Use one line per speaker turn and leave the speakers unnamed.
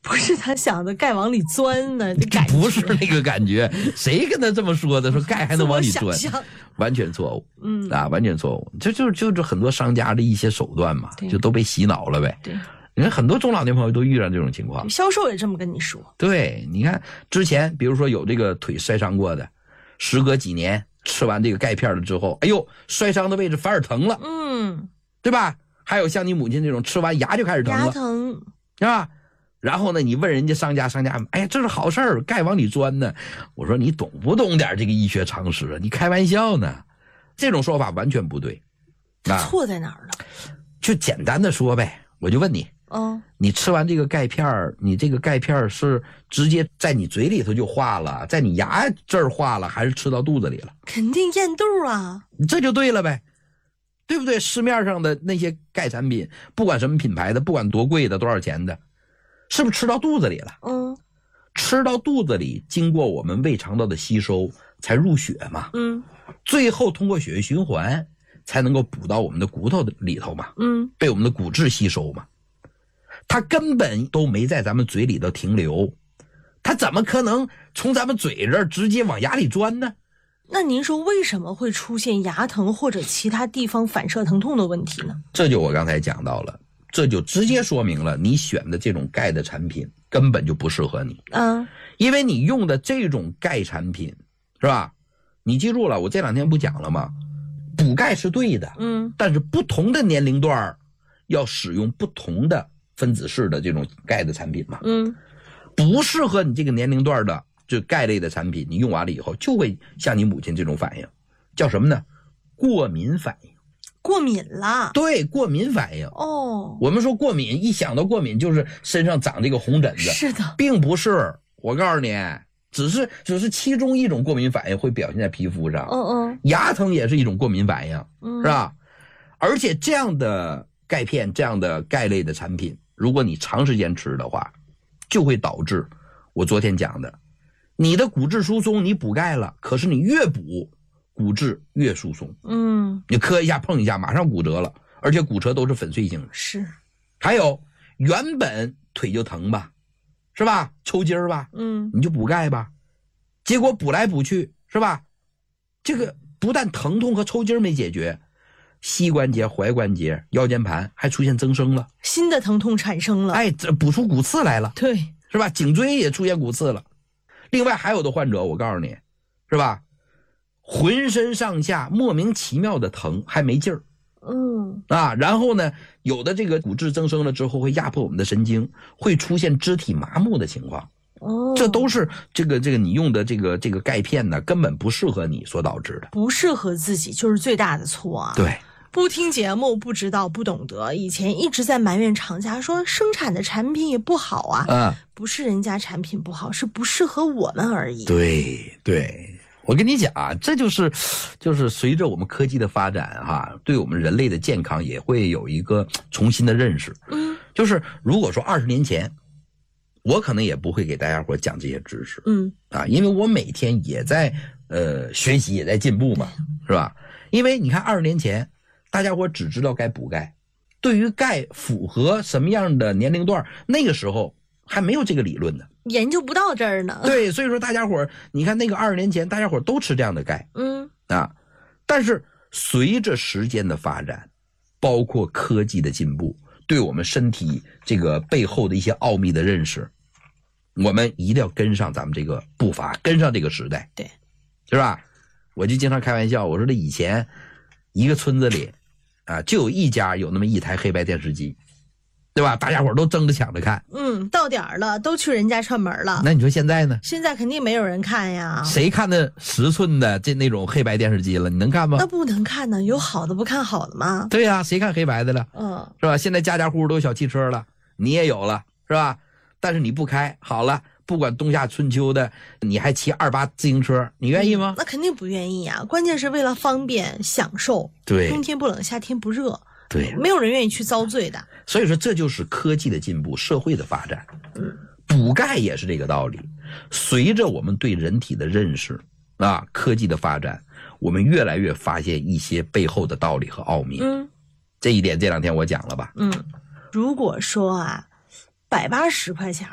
不是他想的钙往里钻呢，这感觉
不是那个感觉，谁跟他这么说的？说钙还能往里钻
自我想象，
完全错误。完全错误。就是很多商家的一些手段嘛，就都被洗脑了呗。
对，
你看很多中老年朋友都遇上这种情况，
销售也这么跟你说。
对，你看之前比如说有这个腿摔伤过的，时隔几年吃完这个钙片了之后，哎呦，摔伤的位置反而疼了，对吧？还有像你母亲这种吃完牙就开始疼了，
牙疼
是吧？然后呢，你问人家商家，哎呀，这是好事儿，钙往里钻呢。我说你懂不懂点这个医学常识啊？你开玩笑呢？这种说法完全不对。
错在哪儿了？
就简单的说呗，我就问你，你吃完这个钙片，你这个钙片是直接在你嘴里头就化了，在你牙这儿化了，还是吃到肚子里了？
肯定咽肚啊，
这就对了呗。对不对？市面上的那些钙产品，不管什么品牌的，不管多贵的多少钱的，是不是吃到肚子里了？吃到肚子里，经过我们胃肠道的吸收才入血嘛，最后通过血液循环才能够补到我们的骨头里头嘛，被我们的骨质吸收嘛。它根本都没在咱们嘴里头停留，它怎么可能从咱们嘴这儿直接往牙里钻呢？
那您说为什么会出现牙疼或者其他地方反射疼痛的问题呢？
这就我刚才讲到了，这就直接说明了你选的这种钙的产品根本就不适合你。因为你用的这种钙产品，是吧？你记住了，我这两天不讲了吗？补钙是对的，但是不同的年龄段要使用不同的分子式的这种钙的产品嘛。不适合你这个年龄段的就钙类的产品，你用完了以后就会像你母亲这种反应，叫什么呢？过敏反应。
过敏了？
对，过敏反应。我们说过敏，一想到过敏就是身上长这个红疹子，
是的，
并不是。我告诉你，只是其中一种过敏反应会表现在皮肤上。牙疼也是一种过敏反应，是吧？而且这样的钙片，这样的钙类的产品，如果你长时间吃的话，就会导致我昨天讲的，你的骨质疏松，你补钙了，可是你越补骨质越疏松。你磕一下碰一下马上骨折了，而且骨折都是粉碎性的。
是。
还有原本腿就疼吧，是吧？抽筋儿吧，你就补钙吧，结果补来补去，是吧？这个不但疼痛和抽筋没解决，膝关节、踝关节、腰间盘还出现增生了，
新的疼痛产生了。
哎，这补出骨刺来了。
对，
是吧？颈椎也出现骨刺了。另外还有的患者，我告诉你，是吧？浑身上下莫名其妙的疼，还没劲儿。然后呢，有的这个骨质增生了之后会压迫我们的神经，会出现肢体麻木的情况。这都是这个你用的这个钙片呢，根本不适合你所导致的。
不适合自己就是最大的错啊。
对。
不听节目，不知道，不懂得，以前一直在埋怨厂家说生产的产品也不好啊。不是人家产品不好，是不适合我们而已。
对，我跟你讲啊，这就是随着我们科技的发展对我们人类的健康也会有一个重新的认识。就是如果说20年前，我可能也不会给大家伙讲这些知识。因为我每天也在学习，也在进步嘛，是吧？因为你看20年前大家伙只知道该补钙，对于钙符合什么样的年龄段，那个时候还没有这个理论呢，
研究不到这儿呢。
对，所以说大家伙你看那个20年前大家伙都吃这样的钙。但是随着时间的发展，包括科技的进步，对我们身体这个背后的一些奥秘的认识，我们一定要跟上咱们这个步伐，跟上这个时代。
对，
是吧？我就经常开玩笑，我说这以前一个村子里就有一家有那么一台黑白电视机，对吧？大家伙都争着抢着看。
到点儿了，都去人家串门了。
那你说现在呢？
现在肯定没有人看呀。
谁看那10寸的那种黑白电视机了？你能看吗？
那不能看呢，有好的不看好的吗？
对呀，谁看黑白的了？是吧？现在家家户户都有小汽车了，你也有了，是吧？但是你不开，好了，不管冬夏春秋的，你还骑28自行车，你愿意吗？
那肯定不愿意啊！关键是为了方便享受，
对，
冬天不冷，夏天不热，
对，
没有人愿意去遭罪的。
所以说，这就是科技的进步，社会的发展。补钙也是这个道理。随着我们对人体的认识科技的发展，我们越来越发现一些背后的道理和奥秘。这一点这两天我讲了吧。
如果说180块钱